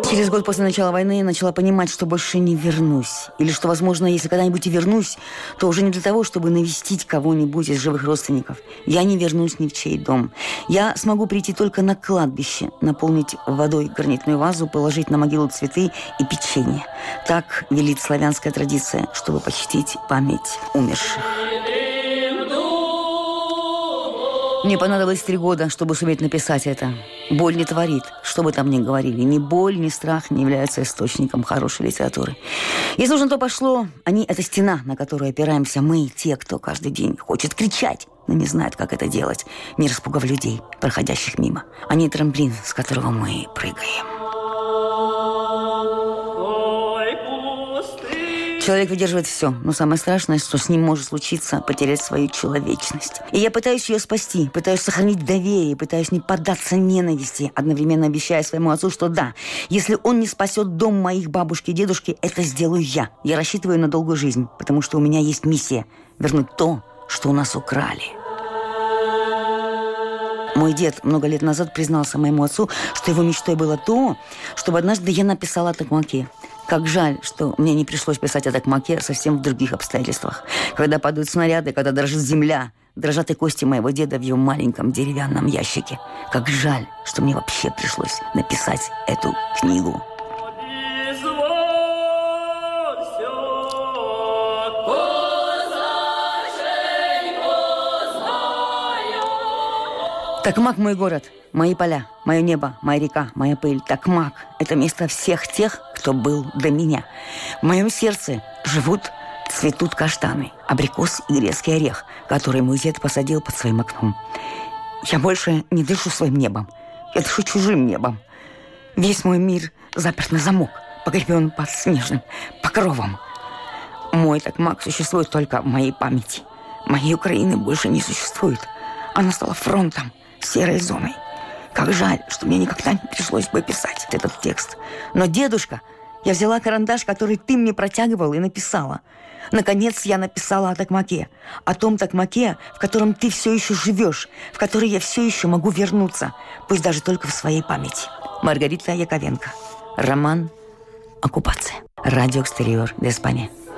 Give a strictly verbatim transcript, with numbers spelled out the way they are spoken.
Через год после начала войны я начала понимать, что больше не вернусь. Или что, возможно, если когда-нибудь и вернусь, то уже не для того, чтобы навестить кого-нибудь из живых родственников. Я не вернусь ни в чей дом. Я смогу прийти только на кладбище, наполнить водой гранитную вазу, положить на могилу цветы и печенье. Так велит славянская традиция, чтобы почтить память умерших. Мне понадобилось три года, чтобы суметь написать это. Боль не творит, что бы там ни говорили. Ни боль, ни страх не являются источником хорошей литературы. Если нужно, то пошло. Они – это стена, на которую опираемся мы, те, кто каждый день хочет кричать, но не знает, как это делать, не распугав людей, проходящих мимо. Они – трамплин, с которого мы прыгаем. Человек выдерживает все, но самое страшное, что с ним может случиться, потерять свою человечность. И я пытаюсь ее спасти, пытаюсь сохранить доверие, пытаюсь не поддаться ненависти, одновременно обещая своему отцу, что да, если он не спасет дом моих бабушки и дедушки, это сделаю я. Я рассчитываю на долгую жизнь, потому что у меня есть миссия вернуть то, что у нас украли. Мой дед много лет назад признался моему отцу, что его мечтой было то, чтобы однажды я написала о Токмаке. Как жаль, что мне не пришлось писать о Токмаке совсем в других обстоятельствах. Когда падают снаряды, когда дрожит земля, дрожат и кости моего деда в его маленьком деревянном ящике. Как жаль, что мне вообще пришлось написать эту книгу. Токмак – мой город, мои поля, мое небо, моя река, моя пыль. Токмак – это место всех тех, кто был до меня. В моем сердце живут, цветут каштаны, абрикос и грецкий орех, который мой дед посадил под своим окном. Я больше не дышу своим небом, я дышу чужим небом. Весь мой мир заперт на замок, погребен под снежным покровом. Мой Токмак существует только в моей памяти. Моей Украины больше не существует. Она стала фронтом, серой зоной. Как жаль, что мне никогда не пришлось бы писать этот текст. Но, дедушка, я взяла карандаш, который ты мне протягивал, и написала. Наконец я написала о Токмаке. О том Токмаке, в котором ты все еще живешь, в который я все еще могу вернуться, пусть даже только в своей памяти. Маргарита Яковенко. Роман «Оккупация». Радио Экстериор де Испания.